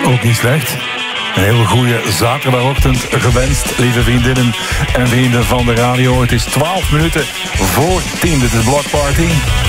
Ook niet slecht. Een hele goede zaterdagochtend gewenst, lieve vriendinnen en vrienden van de radio. Het is 12 minuten voor 10. Dit is Block Party.